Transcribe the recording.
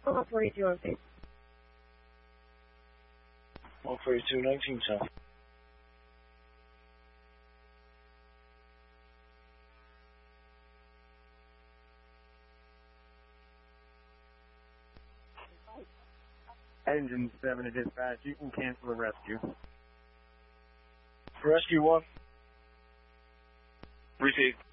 142 on state. 142, 19 south. Engine 7 to dispatch, you can cancel the rescue. Rescue 1. Received.